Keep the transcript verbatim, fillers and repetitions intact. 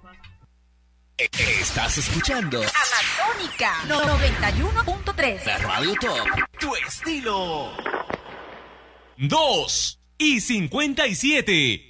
Estás escuchando Amatónica noventa y uno punto tres. La Radio Top, tu estilo. Dos y cincuenta y siete.